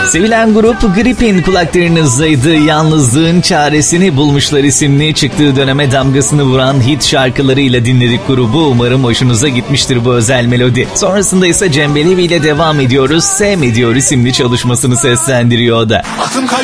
Sevilen grup Gripin kulaklarınızdaydı. Yalnızlığın çaresini bulmuşlar isimli çıktığı döneme damgasını vuran hit şarkılarıyla dinledik grubu. Umarım hoşunuza gitmiştir bu özel melodi. Sonrasında ise Cem Belevi ile devam ediyoruz. Sevme diyor isimli çalışmasını seslendiriyor o da.